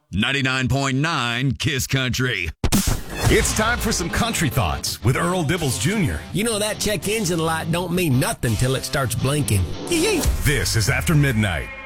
99.9 Kiss Country. It's time for some country thoughts with Earl Dibbles Jr. You know that check engine light don't mean nothing till it starts blinking. This is After Midnight.